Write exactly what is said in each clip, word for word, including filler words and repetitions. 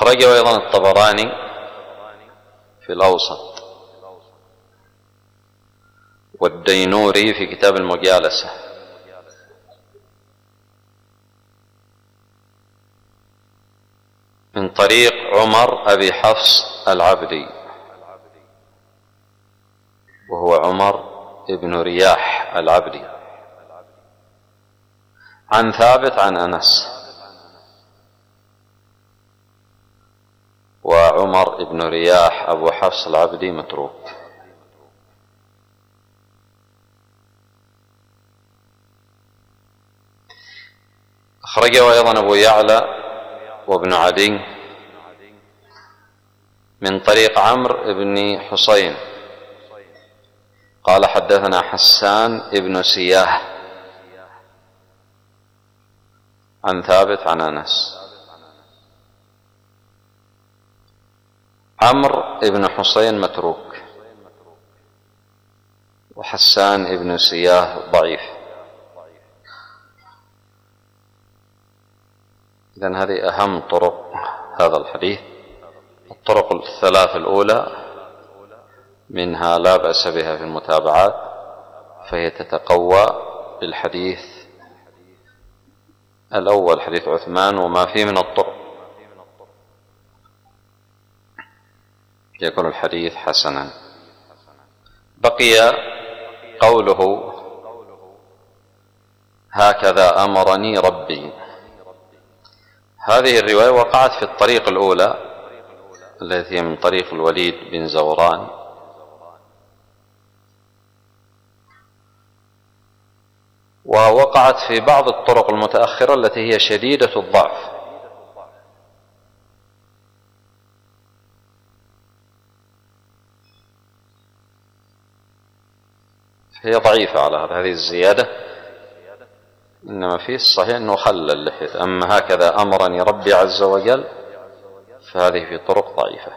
أخرجه أيضا الطبراني في الأوسط، والدينوري في كتاب المجالسة، من طريق عمر أبي حفص العبدي، وهو عمر ابن رياح العبدي، عن ثابت عن أنس. وعمر ابن رياح أبو حفص العبدي متروك. أخرجه أيضا أبو يعلى وابن عدي من طريق عمرو بن حسين قال حدثنا حسان ابن سياه عن ثابت عن أنس. عمرو ابن حسين متروك، وحسان ابن سياه ضعيف. إذن هذه أهم طرق هذا الحديث. الطرق الثلاث الأولى منها لا بأس بها في المتابعات، فهي تتقوى بالحديث الأول حديث عثمان وما فيه من الطرق، يكون الحديث حسنا. بقي قوله هكذا أمرني ربي. هذه الرواية وقعت في الطريق الأولى التي من طريق الوليد بن زوران، ووقعت في بعض الطرق المتأخرة التي هي شديدة الضعف، هي ضعيفة على هذه الزيادة، إنما فيه الصحيح أنه خلى اللحية. أما هكذا أمرني ربي عز وجل فهذه في طرق ضعيفة.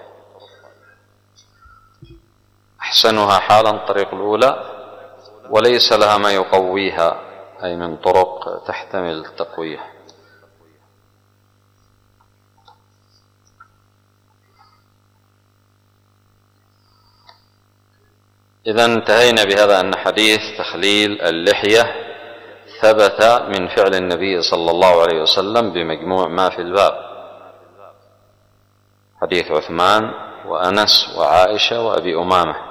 أحسنها حالا الطريق الأولى، وليس لها ما يقويها، أي من طرق تحتمل التقوية. إذا انتهينا بهذا أن حديث تخليل اللحية ثبت من فعل النبي صلى الله عليه وسلم بمجموع ما في الباب، حديث عثمان وأنس وعائشة وأبي أمامة.